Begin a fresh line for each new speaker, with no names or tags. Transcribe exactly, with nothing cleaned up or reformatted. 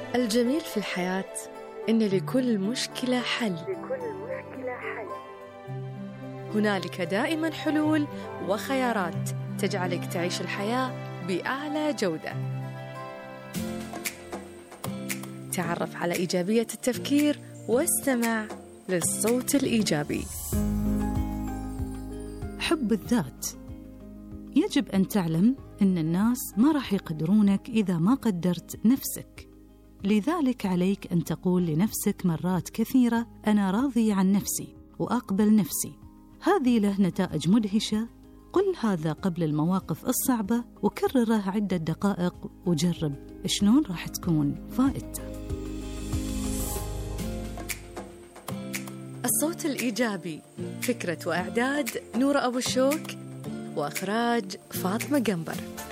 الجميل في الحياة إن لكل مشكلة حل.
لكل مشكلة حل.
هنالك دائما حلول وخيارات تجعلك تعيش الحياة بأعلى جودة. تعرف على إيجابية التفكير واستمع للصوت الإيجابي.
حب الذات. يجب أن تعلم أن الناس ما راح يقدرونك إذا ما قدرت نفسك، لذلك عليك أن تقول لنفسك مرات كثيرة أنا راضي عن نفسي وأقبل نفسي. هذه له نتائج مدهشة. قل هذا قبل المواقف الصعبة وكرره عدة دقائق وجرب شلون راح تكون فائدته.
الصوت الإيجابي، فكرة وإعداد نورة أبو الشوك، وإخراج فاطمة قنبر.